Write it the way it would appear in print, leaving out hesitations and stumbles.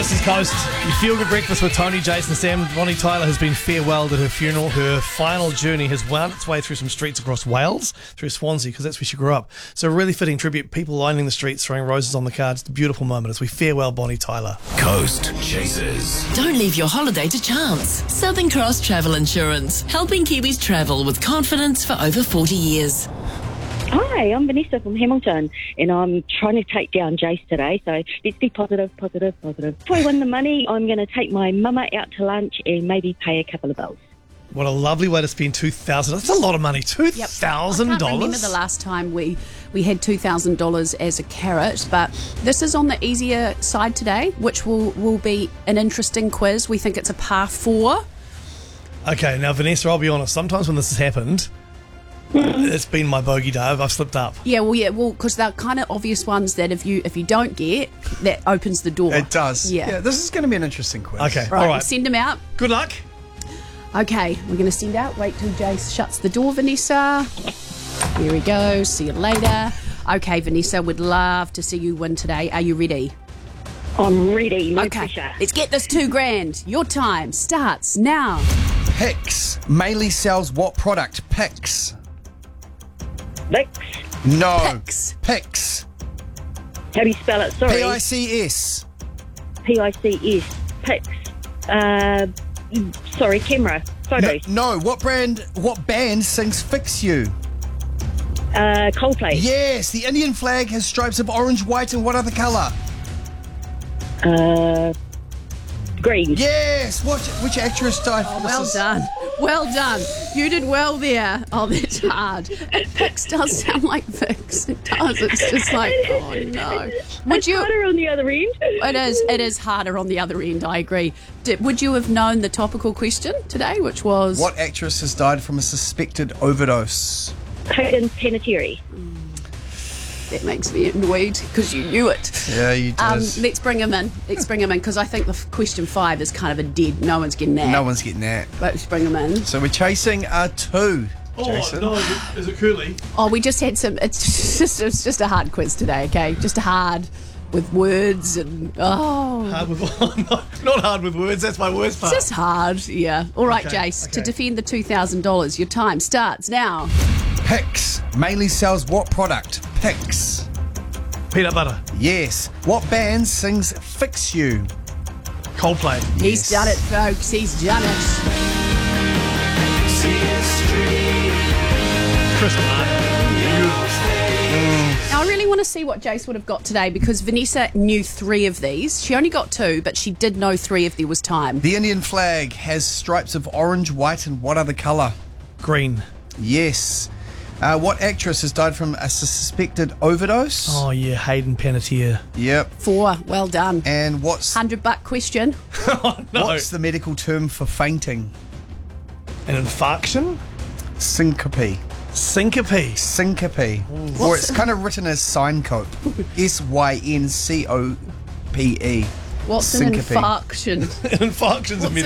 This is Coast. You feel good breakfast with Tony, Jason, Sam. Bonnie Tyler has been farewelled at her funeral. Her final journey has wound its way through some streets across Wales, through Swansea, because that's where she grew up. So a really fitting tribute. People lining the streets, throwing roses on the cards. It's a beautiful moment as we farewell Bonnie Tyler. Coast Chasers. Don't leave your holiday to chance. Southern Cross Travel Insurance, helping Kiwis travel with confidence for over 40 years. Hi, I'm Vanessa from Hamilton, and I'm trying to take down Jace today, so let's be positive. If I win the money, I'm going to take my mama out to lunch and maybe pay a couple of bills. What a lovely way to spend $2,000. That's a lot of money. $2,000? I can't remember the last time we had $2,000 as a carrot, but this is on the easier side today, which will be an interesting quiz. We think it's a par 4. Okay, now Vanessa, I'll be honest. Sometimes when this has happened, it's been my bogey day. I've slipped up. Yeah, because they're kind of obvious ones that if you don't get, that opens the door. It does. Yeah. This is going to be an interesting quiz. Okay, Right, all right. send them out. Good luck. Okay, we're going to send out. Wait till Jace shuts the door, Vanessa. Here we go. See you later. Okay, Vanessa, we'd love to see you win today. Are you ready? I'm ready, no Okay, pressure. let's get this $2,000. Your time starts now. Pix mainly sells what product? Pix. Vicks, No. Pix. Pix. how do you spell it? Sorry. P-I-C-S. P-I-C-S, Pix. Sorry, camera, photos. No. What band sings Fix You? Coldplay. Yes. The Indian flag has stripes of orange, white, and what other colour? Green. Yes. Which actress died? Well done. You did well there. Oh, that's hard. Pix does sound like Vicks. It does. It's just like, oh no. It's harder on the other end. It is harder on the other end, I agree. Would you have known the topical question today, which was... What actress has died from a suspected overdose? Hayden Panettiere. That makes me annoyed because you knew it. Yeah, you did. Let's bring him in. Because I think the question 5 is kind of a dead. No one's getting that. No one's getting that. But let's bring him in. So we're chasing a 2. Jason. No, is it Curly? Oh, we just had some. It's just a hard quiz today. Okay, just a hard with words and Hard with not hard with words. That's my worst part. just hard. Yeah. All right, Okay, Jace. okay. To defend the $2,000, your time starts now. Pix mainly sells what product? Pix. Peanut butter. Yes. What band sings Fix You? Coldplay. He's done it, folks. He's done it. Chris Martin. Now, I really want to see what Jace would have got today because Vanessa knew 3 of these. She only got 2, but she did know 3 if there was time. The Indian flag has stripes of orange, white, and what other colour? Green. Yes. What actress has died from a suspected overdose? Oh yeah, Hayden Panettiere. Yep. 4. Well done. And what's $100 question. what's the medical term for fainting? An infarction? Syncope. Syncope. Syncope. Or it's kind of written as syncope. S-Y-N-C-O-P-E. What's an Syncope. infarction? An infarction's a